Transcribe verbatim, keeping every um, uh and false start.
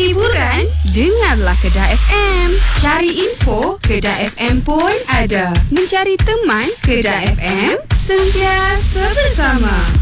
hiburan, dengarlah Kedah F M. Cari info, Kedah F M pun ada. Mencari teman, Kedah F M, sentiasa bersama.